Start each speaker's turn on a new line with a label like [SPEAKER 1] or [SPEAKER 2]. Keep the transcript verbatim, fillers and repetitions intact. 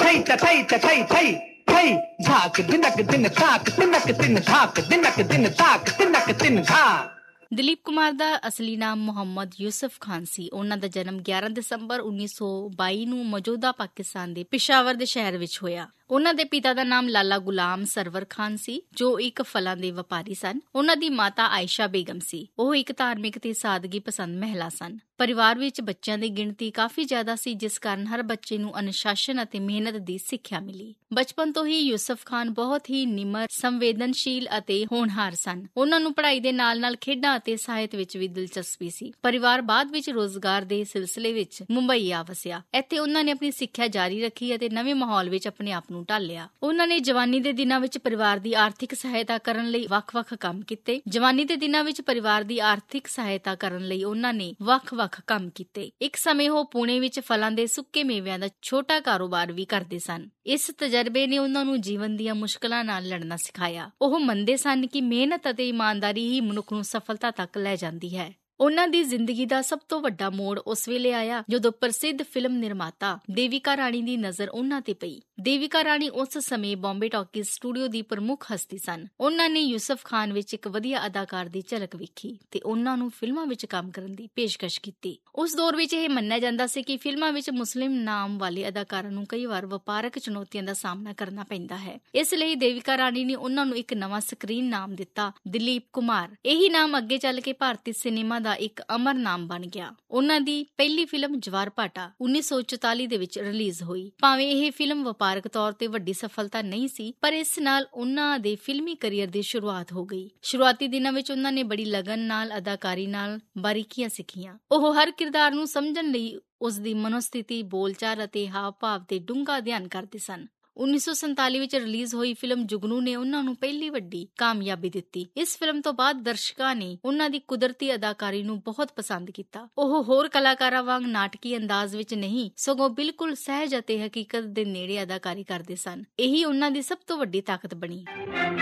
[SPEAKER 1] ਥਈ ਤਾ ਥਈ ਤਾ ਥਈ ਥਈ ਥਈ ਝਾਕ ਦਿਨਕ ਦਿਨ ਤਾਕ ਤਿਨਕ ਤਿਨ ਝਾਕ ਦਿਨਕ ਦਿਨ ਤਾਕ ਤਿਨਕ ਤਿਨ ਝਾ।
[SPEAKER 2] ਦਲੀਪ ਕੁਮਾਰ ਦਾ ਅਸਲੀ ਨਾਮ ਮੁਹੰਮਦ ਯੂਸਫ ਖਾਨ ਸੀ। ਉਹਨਾਂ ਦਾ ਜਨਮ ਗਿਆਰਾਂ ਦਸੰਬਰ ਉੱਨੀ ਸੌ ਬਾਈ ਨੂੰ ਮੌਜੂਦਾ ਪਾਕਿਸਤਾਨ ਦੇ ਪਿਸ਼ਾਵਰ ਦੇ ਸ਼ਹਿਰ ਵਿੱਚ ਹੋਇਆ। ਉਹਨਾਂ ਦੇ ਪਿਤਾ ਦਾ ਨਾਮ ਲਾਲਾ ਗੁਲਾਮ ਸਰਵਰ ਖਾਨ ਸੀ, ਜੋ ਇੱਕ ਫਲਾਂ ਦੇ ਵਪਾਰੀ ਸਨ। ਉਹਨਾਂ ਦੀ ਮਾਤਾ ਆਇਸ਼ਾ ਬੇਗਮ ਸੀ। ਉਹ ਇੱਕ ਧਾਰਮਿਕ ਤੇ ਸਾਦਗੀ ਪਸੰਦ ਮਹਿਲਾ ਸਨ। ਪਰਿਵਾਰ ਵਿੱਚ ਬੱਚਿਆਂ ਦੀ ਗਿਣਤੀ ਕਾਫੀ ਜ਼ਿਆਦਾ ਸੀ, ਜਿਸ ਕਾਰਨ ਹਰ ਬੱਚੇ ਨੂੰ ਅਨੁਸ਼ਾਸਨ ਅਤੇ ਮਿਹਨਤ ਦੀ ਸਿੱਖਿਆ ਮਿਲੀ। ਬਚਪਨ ਤੋਂ ਹੀ ਯੂਸਫ ਖਾਨ ਬਹੁਤ ਹੀ ਨਿਮਰ, ਸੰਵੇਦਨਸ਼ੀਲ ਅਤੇ ਹੋਣਹਾਰ ਸਨ। ਉਹਨਾਂ ਨੂੰ ਪੜ੍ਹਾਈ ਦੇ ਨਾਲ-ਨਾਲ ਖੇਡਾਂ ਅਤੇ ਸਾਹਿਤ ਵਿੱਚ ਵੀ ਦਿਲਚਸਪੀ ਸੀ। ਪਰਿਵਾਰ ਬਾਅਦ ਵਿੱਚ ਰੋਜ਼ਗਾਰ ਦੇ ਸਿਲਸਿਲੇ ਵਿੱਚ ਮੁੰਬਈ ਆ ਵਸਿਆ। ਇੱਥੇ ਉਹਨਾਂ ਨੇ ਆਪਣੀ ਸਿੱਖਿਆ ਜਾਰੀ ਰੱਖੀ ਅਤੇ ਨਵੇਂ ਮਾਹੌਲ ਵਿੱਚ ਆਪਣੇ ਆਪ ਨੂੰ ਢਾਲਿਆ। ਉਹਨਾਂ ਨੇ ਜਵਾਨੀ ਦੇ ਦਿਨਾਂ ਵਿੱਚ ਪਰਿਵਾਰ ਦੀ ਆਰਥਿਕ ਸਹਾਇਤਾ ਕਰਨ ਲਈ ਵੱਖ-ਵੱਖ ਕੰਮ ਕੀਤੇ। ਜਵਾਨੀ ਦੇ ਦਿਨਾਂ ਵਿੱਚ ਪਰਿਵਾਰ ਦੀ ਆਰਥਿਕ ਸਹਾਇਤਾ ਕਰਨ ਲਈ ਉਹਨਾਂ ਨੇ ਵੱਖ-ਵੱਖ ਕੰਮ ਕੀਤੇ। ਇੱਕ ਸਮੇਂ ਉਹ ਪੁਣੇ ਵਿੱਚ ਫਲਾਂ ਦੇ ਸੁੱਕੇ ਮੇਵਿਆਂ ਦਾ ਛੋਟਾ ਕਾਰੋਬਾਰ ਵੀ ਕਰਦੇ ਸਨ। ਇਸ ਤਜਰਬੇ ਨੇ ਉਹਨਾਂ ਨੂੰ ਜੀਵਨ ਦੀਆਂ ਮੁਸ਼ਕਲਾਂ ਨਾਲ ਲੜਨਾ ਸਿਖਾਇਆ। ਉਹ ਮੰਨਦੇ ਸਨ ਕਿ ਮਿਹਨਤ ਅਤੇ ਇਮਾਨਦਾਰੀ ਹੀ ਮਨੁੱਖ ਨੂੰ ਸਫਲਤਾ ਤੱਕ ਲੈ ਜਾਂਦੀ ਹੈ। ਉਹਨਾਂ ਦੀ ਜ਼ਿੰਦਗੀ ਦਾ ਸਭ ਤੋਂ ਵੱਡਾ ਮੋੜ ਉਸ ਵੇਲੇ ਆਇਆ ਜਦੋਂ ਪ੍ਰਸਿੱਧ ਫਿਲਮ ਨਿਰਮਾਤਾ ਦੇਵਿਕਾ ਰਾਣੀ ਦੀ ਨਜ਼ਰ ਉਹਨਾਂ ਤੇ ਪਈ। ਦੇਵਿਕਾ ਰਾਣੀ ਉਸ ਸਮੇਂ ਬੰਬੇ ਟਾਕੀਜ਼ ਸਟੂਡੀਓ ਦੀ ਪ੍ਰਮੁੱਖ ਹਸਤੀ ਸਨ। ਉਹਨਾਂ ਨੇ ਯੂਸਫ ਖਾਨ ਵਿੱਚ ਇੱਕ ਵਧੀਆ ਅਦਾਕਾਰ ਦੀ ਝਲਕ ਵੇਖੀ ਤੇ ਉਹਨਾਂ ਨੂੰ ਫਿਲਮਾਂ ਵਿੱਚ ਕੰਮ ਕਰਨ ਦੀ ਪੇਸ਼ਕਸ਼ ਕੀਤੀ। ਉਸ ਦੌਰ ਵਿੱਚ ਇਹ ਮੰਨਿਆ ਜਾਂਦਾ ਸੀ ਕਿ ਫਿਲਮਾਂ ਵਿੱਚ ਮੁਸਲਿਮ ਨਾਮ ਵਾਲੇ ਅਦਾਕਾਰਾਂ ਨੂੰ ਕਈ ਵਾਰ ਵਪਾਰਕ ਚੁਣੌਤੀਆਂ ਦਾ ਸਾਹਮਣਾ ਕਰਨਾ ਪੈਂਦਾ ਹੈ। ਇਸ ਲਈ ਦੇਵਿਕਾ ਰਾਣੀ ਨੇ ਉਹਨਾਂ ਨੂੰ ਇੱਕ ਨਵਾਂ ਸਕਰੀਨ ਨਾਮ ਦਿੱਤਾ, ਦਲੀਪ ਕੁਮਾਰ। ਇਹੀ ਨਾਮ ਅੱਗੇ ਚੱਲ ਕੇ ਭਾਰਤੀ ਸਿਨੇਮਾ ਦਾ ਇੱਕ ਅਮਰ ਨਾਮ ਬਣ ਗਿਆ। ਉਹਨਾਂ ਦੀ ਪਹਿਲੀ ਫਿਲਮ ਜਵਾਰ ਭਾਟਾ ਉੱਨੀ ਸੌ ਚੁਤਾਲੀ ਦੇ ਵਿੱਚ ਰਿਲੀਜ਼ ਹੋਈ। ਭਾਵੇਂ ਇਹ ਫਿਲਮ ਵਪਾਰਕ ਤੌਰ ਤੇ ਵੱਡੀ ਸਫਲਤਾ ਨਹੀਂ ਸੀ, ਪਰ ਇਸ ਨਾਲ ਉਹਨਾਂ ਦੇ ਫਿਲਮੀ ਕਰੀਅਰ ਦੀ ਸ਼ੁਰੂਆਤ ਹੋ ਗਈ। ਸ਼ੁਰੂਆਤੀ ਦਿਨਾਂ ਵਿੱਚ ਉਹਨਾਂ ਨੇ ਬੜੀ ਲਗਨ ਨਾਲ ਅਦਾਕਾਰੀ ਨਾਲ ਬਾਰੀਕੀਆਂ ਸਿੱਖੀਆਂ। ਉਹ ਹਰ ਕਿਰਦਾਰ ਨੂੰ ਸਮਝਣ ਲਈ ਉਸ ਦੀ ਮਨੋਸਥਿਤੀ, ਬੋਲਚਾਲ ਅਤੇ ਹਾਵ-ਭਾਵ ਤੇ ਡੂੰਘਾ ਅਧਿਐਨ ਕਰਦੇ ਸਨ। ਉੱਨੀ ਸੌ ਸੰਤਾਲੀ ਵਿੱਚ ਰਿਲੀਜ਼ ਹੋਈ ਫਿਲਮ ਜੁਗਨੂ ਨੇ ਉਹਨਾਂ ਨੂੰ ਪਹਿਲੀ ਵੱਡੀ ਕਾਮਯਾਬੀ ਦਿੱਤੀ। ਇਸ ਫਿਲਮ ਤੋਂ ਬਾਅਦ ਦਰਸ਼ਕਾਂ ਨੇ ਉਹਨਾਂ ਦੀ ਕੁਦਰਤੀ ਅਦਾਕਾਰੀ ਨੂੰ ਬਹੁਤ ਪਸੰਦ ਕੀਤਾ। ਉਹ ਹੋਰ ਕਲਾਕਾਰਾਂ ਵਾਂਗ ਨਾਟਕੀ ਅੰਦਾਜ਼ ਵਿੱਚ ਨਹੀਂ, ਸਗੋਂ ਬਿਲਕੁਲ ਸਹਿਜ ਅਤੇ ਹਕੀਕਤ ਦੇ ਨੇੜੇ ਅਦਾਕਾਰੀ ਕਰਦੇ ਸਨ। ਇਹੀ ਉਹਨਾਂ ਦੀ ਸਭ ਤੋਂ ਵੱਡੀ ਤਾਕਤ ਬਣੀ।